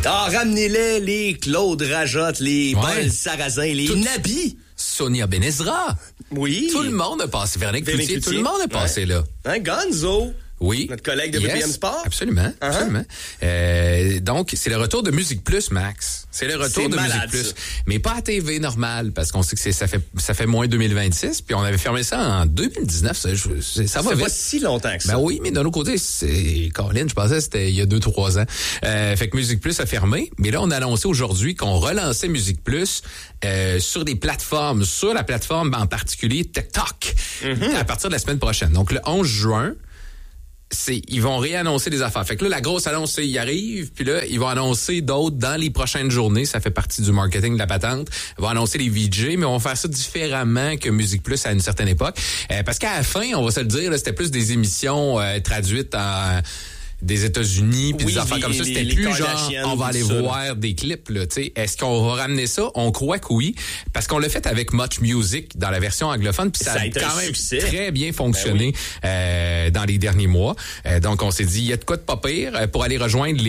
Ah, ramenez-les, les Claude Rajotte, les Paul Sarrazin, les Nabi. Sonia Benezra. Oui. Tout le monde a passé. Véronique Cloutier, tout le monde a passé là. Hein, Gonzo. Oui. Notre collègue de BPM Sport. Absolument. Absolument. Donc, c'est le retour de Musique Plus, Max. C'est le retour de Musique Plus. Mais pas à TV normal, parce qu'on sait que ça fait moins 2026, puis on avait fermé ça en 2019. Ça va vite. Pas si longtemps que ça. Ben oui, mais d'un autre côté, Colin, je pensais que c'était il y a 2-3 ans. Fait que Musique Plus a fermé, mais là, on a annoncé aujourd'hui qu'on relançait Musique Plus sur des plateformes, sur la plateforme en particulier TikTok, à partir de la semaine prochaine. Donc, le 11 juin, ils vont réannoncer des affaires. Fait que là, la grosse annonce, c'est ils arrivent, puis là, ils vont annoncer d'autres dans les prochaines journées. Ça fait partie du marketing de la patente. Ils vont annoncer les VJ, mais on va faire ça différemment que Musique Plus à une certaine époque. Parce qu'à la fin, on va se le dire, là, c'était plus des émissions traduites en des États-Unis puis des affaires comme ça, c'était plus genre on va aller voir des clips là, tu sais. Est-ce qu'on va ramener ça? On croit que oui, parce qu'on l'a fait avec Much Music dans la version anglophone, puis ça a quand même très bien fonctionné dans les derniers mois. Donc on s'est dit il y a de quoi de pas pire pour aller rejoindre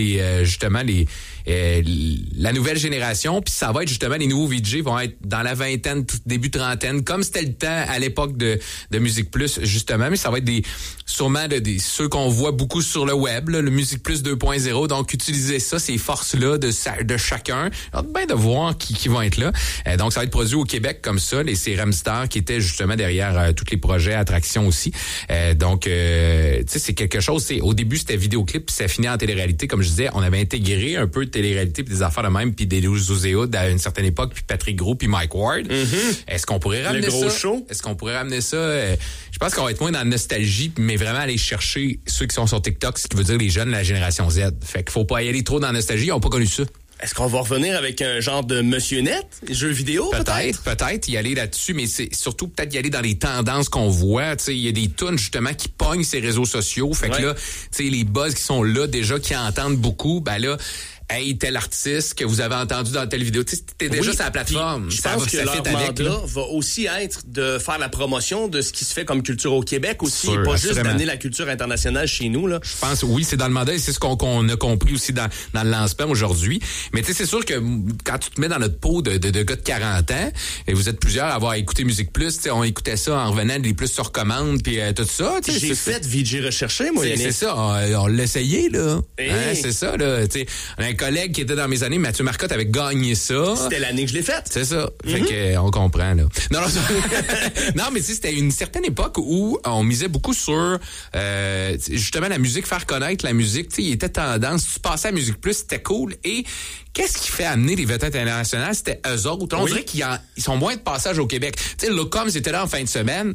la nouvelle génération, puis ça va être justement les nouveaux VJ vont être dans la vingtaine, début trentaine, comme c'était le temps à l'époque de Musique Plus justement, mais ça va être sûrement ceux qu'on voit beaucoup sur le web, là, le Musique Plus 2.0, donc utiliser ça, ces forces-là de chacun. Alors, bien de voir qui vont être là. Donc ça va être produit au Québec comme ça, c'est Remstar qui était justement derrière tous les projets, attractions aussi. Donc tu sais, c'est quelque chose, au début c'était vidéoclip, puis ça finit en télé-réalité, comme je disais, on avait intégré un peu de télé-réalité puis des affaires de même, puis des Zéoud à une certaine époque, puis Patrick Gros, puis Mike Ward. Est-ce qu'on pourrait ramener ça? Le gros show? Est-ce qu'on pourrait ramener ça? Je pense qu'on va être moins dans la nostalgie, mais vraiment aller chercher ceux qui sont sur TikTok, ce qui veut dire les jeunes de la génération Z. Fait qu'il faut pas y aller trop dans la nostalgie, ils n'ont pas connu ça. Est-ce qu'on va revenir avec un genre de Monsieur Net, jeux vidéo peut-être y aller là-dessus, mais c'est surtout peut-être y aller dans les tendances qu'on voit. Tu sais, il y a des tunes justement qui pognent ces réseaux sociaux. Fait que là, tu sais, les buzz qui sont là déjà, qui entendent beaucoup, ben là, hey, tel artiste que vous avez entendu dans telle vidéo. Tu sais, t'es déjà sur la plateforme. Je pense que leur mandat va aussi être de faire la promotion de ce qui se fait comme culture au Québec aussi, et pas juste d'amener la culture internationale chez nous, là. Je pense, oui, c'est dans le mandat et c'est ce qu'on a compris aussi dans le lancement aujourd'hui. Mais tu sais, c'est sûr que quand tu te mets dans notre peau de gars de 40 ans, et vous êtes plusieurs à avoir écouté Musique Plus, tu sais, on écoutait ça en revenant des plus sur commande, puis tout ça. J'ai fait VJ recherché, moi, c'est ça, on l'a essayé, là. Hein, c'est ça, là. Tu sais, un collègue qui était dans mes années, Mathieu Marcotte, avait gagné ça. C'était l'année que je l'ai faite. C'est ça. Fait que on comprend, là. Non, non, mais tu sais, c'était une certaine époque où on misait beaucoup sur justement la musique, faire connaître la musique. Tu sais, il était tendance. Si tu passais à Musique Plus, c'était cool. Et qu'est-ce qui fait amener les vedettes internationales? C'était eux autres. On dirait qu'ils sont moins de passage au Québec. Tu sais, Locom, c'était là en fin de semaine.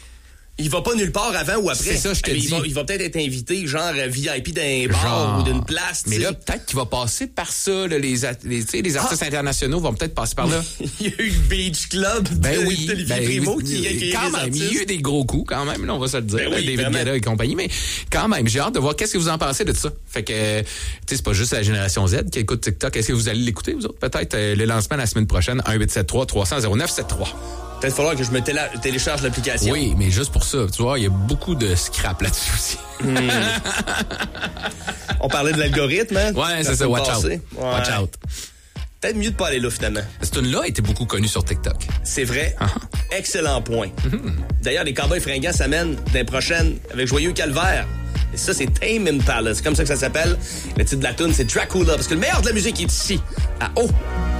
Il va pas nulle part avant ou après. C'est ça, je te dis. Il va peut-être être invité, genre VIP d'un bar ou d'une place. Mais là, peut-être qu'il va passer par ça. Là, les artistes internationaux vont peut-être passer par là. Il y a eu le Beach Club d'Olivier Primo qui quand même, il y a eu des gros coups quand même, là, on va se le dire. Oui, David Guetta et compagnie. Mais quand même, j'ai hâte de voir qu'est-ce que vous en pensez de ça. Fait que, tu sais, c'est pas juste la génération Z qui écoute TikTok. Est-ce que vous allez l'écouter, vous autres? Peut-être le lancement la semaine prochaine, 1-873-300-0973. Peut-être falloir que je me télécharge l'application. Oui, mais juste pour ça, tu vois, il y a beaucoup de scrap là-dessus aussi. On parlait de l'algorithme, hein? Ouais, c'est ça, watch out. Ouais. Watch out. Peut-être mieux de pas aller là, finalement. Cette tune-là a été beaucoup connue sur TikTok. C'est vrai. Excellent point. D'ailleurs, les Cowboys fringants s'amènent d'un prochaine avec Joyeux Calvaire. Et ça, c'est Tame Impala. C'est comme ça que ça s'appelle. Le titre de la tune, c'est Dracula. Parce que le meilleur de la musique est ici, à O.